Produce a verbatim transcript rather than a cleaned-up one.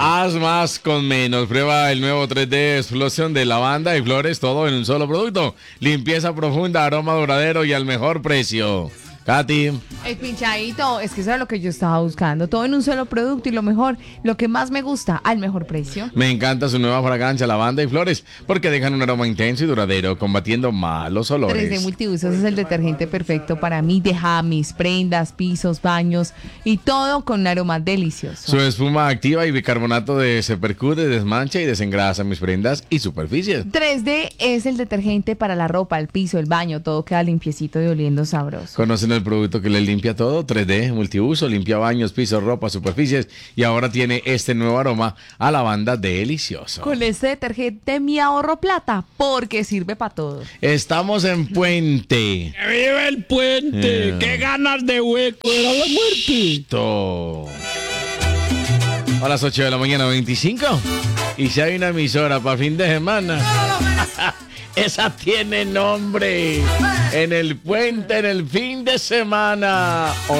Haz más con menos. Prueba el nuevo tres D Explosión de lavanda y flores, todo en un solo producto. Limpieza profunda, aroma duradero y al mejor precio. Katy. El pinchadito, es que eso era lo que yo estaba buscando. Todo en un solo producto y lo mejor, lo que más me gusta, al mejor precio. Me encanta su nueva fragancia, lavanda y flores, porque dejan un aroma intenso y duradero, combatiendo malos olores. tres D Multiusos es el detergente perfecto para mí. Deja mis prendas, pisos, baños y todo con un aroma delicioso. Su espuma activa y bicarbonato de se percude, desmancha y desengrasa mis prendas y superficies. tres D es el detergente para la ropa, el piso, el baño, todo queda limpiecito y oliendo sabroso. ¿Conocen el producto que le limpia todo? tres D Multiuso, limpia baños, pisos, ropa, superficies y ahora tiene este nuevo aroma a lavanda delicioso. Con este detergente me ahorro plata porque sirve para todo. Estamos en Puente. ¡Que viva el puente! Eh. ¡Qué ganas de hueco! ¡Era la muerte! To- A las ocho de la mañana, veinticinco. Y si hay una emisora para fin de semana, esa tiene nombre. En el puente, en el fin de semana.